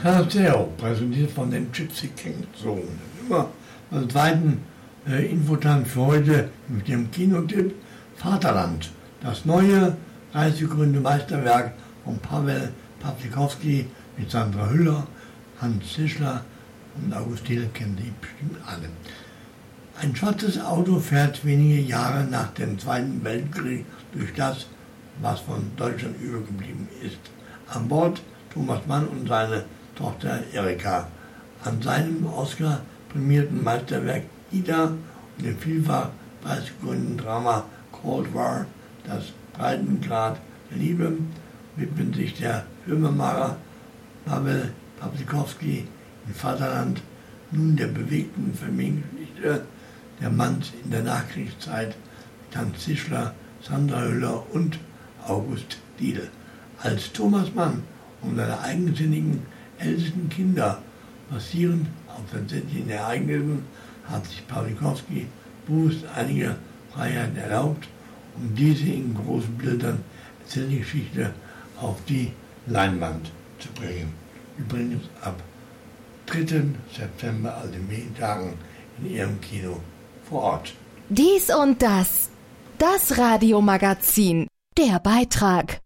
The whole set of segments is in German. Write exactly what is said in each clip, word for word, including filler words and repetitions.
Canastero, präsentiert von den Gypsy Kings. So, immer als zweiten äh, Infotank für heute mit dem Kinotipp Vaterland. Das neue dreißig-gründe Meisterwerk von Paweł Pawlikowski mit Sandra Hüller, Hans Zischler und August Diehl kennen Sie bestimmt alle. Ein schwarzes Auto fährt wenige Jahre nach dem Zweiten Weltkrieg durch das, was von Deutschland übergeblieben ist. An Bord Thomas Mann und seine Tochter Erika. An seinem Oscar-prämierten Meisterwerk Ida und dem vielfach preisgekrönten Drama Cold War, das Breitengrad der Liebe, widmet sich der Filmemacher Paweł Pawlikowski im Vaterland nun der bewegten Familiengeschichte der Manns in der Nachkriegszeit mit Hans Zischler, Sandra Hüller und August Diehl. Als Thomas Mann und seine eigensinnigen ältesten Kinder basierend auf tatsächlichen Ereignissen hat sich Pawlikowski bewusst einige Freiheiten erlaubt, um diese in großen Bildern erzählte Geschichte auf die Leinwand zu bringen. Übrigens ab dritten September, also in wenigen Tagen, in Ihrem Kino vor Ort. Dies und das. Das Radiomagazin. Der Beitrag.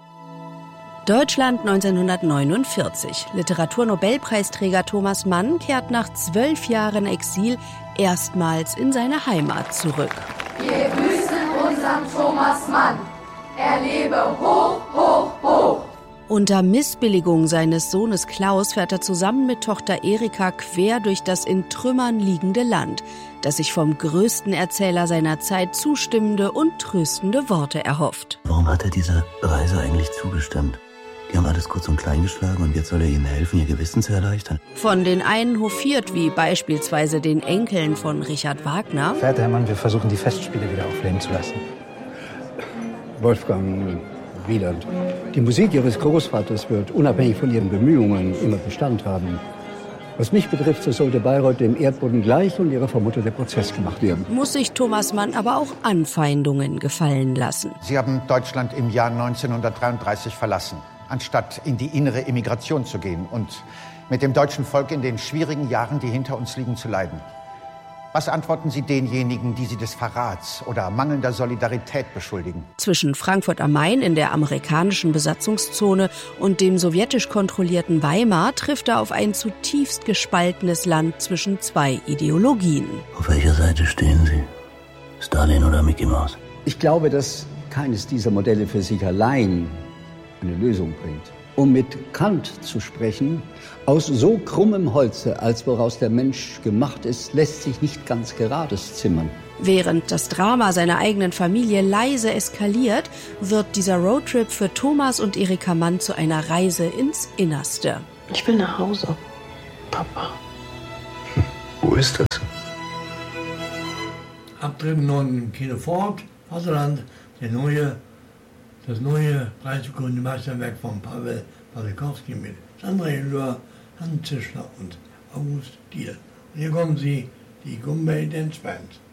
Deutschland neunzehnhundertneunundvierzig. Literaturnobelpreisträger Thomas Mann kehrt nach zwölf Jahren Exil erstmals in seine Heimat zurück. Wir grüßen unseren Thomas Mann. Er lebe hoch, hoch, hoch. Unter Missbilligung seines Sohnes Klaus fährt er zusammen mit Tochter Erika quer durch das in Trümmern liegende Land, das sich vom größten Erzähler seiner Zeit zustimmende und tröstende Worte erhofft. Warum hat er dieser Reise eigentlich zugestimmt? Die haben alles kurz und klein geschlagen und jetzt soll er ihnen helfen, ihr Gewissen zu erleichtern. Von den einen hofiert, wie beispielsweise den Enkeln von Richard Wagner. Verehrter Herr Mann, wir versuchen, die Festspiele wieder aufleben zu lassen. Wolfgang Wieland, die Musik Ihres Großvaters wird unabhängig von Ihren Bemühungen immer Bestand haben. Was mich betrifft, so sollte Bayreuth dem Erdboden gleich und ihrer Vermutter der Prozess gemacht werden. Muss sich Thomas Mann aber auch Anfeindungen gefallen lassen. Sie haben Deutschland im Jahr neunzehnhundertdreiunddreißig verlassen, anstatt in die innere Emigration zu gehen und mit dem deutschen Volk in den schwierigen Jahren, die hinter uns liegen, zu leiden. Was antworten Sie denjenigen, die Sie des Verrats oder mangelnder Solidarität beschuldigen? Zwischen Frankfurt am Main in der amerikanischen Besatzungszone und dem sowjetisch kontrollierten Weimar trifft er auf ein zutiefst gespaltenes Land zwischen zwei Ideologien. Auf welcher Seite stehen Sie? Stalin oder Mickey Mouse? Ich glaube, dass keines dieser Modelle für sich allein eine Lösung bringt. Um mit Kant zu sprechen, aus so krummem Holze, als woraus der Mensch gemacht ist, lässt sich nicht ganz gerades zimmern. Während das Drama seiner eigenen Familie leise eskaliert, wird dieser Roadtrip für Thomas und Erika Mann zu einer Reise ins Innerste. Ich will nach Hause, Papa. Hm, wo ist das? Ab dritten neunten im Kino vor Ort, Vaterland, der neue Das neue preisgekrönte Meisterwerk von Paweł Pawlikowski mit Sandra Hüller, Hans Zischler und August Diehl. Und hier kommen Sie, die Gumbay Dance Band.